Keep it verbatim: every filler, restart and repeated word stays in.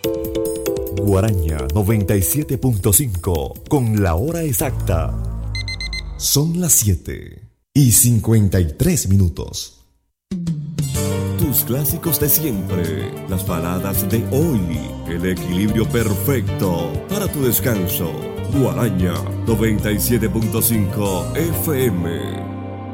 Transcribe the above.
Guaraña noventa y siete punto cinco con la hora exacta. Son las siete y cincuenta y tres minutos. Tus clásicos de siempre, las baladas de hoy, el equilibrio perfecto para tu descanso. Guaraña noventa y siete punto cinco F M.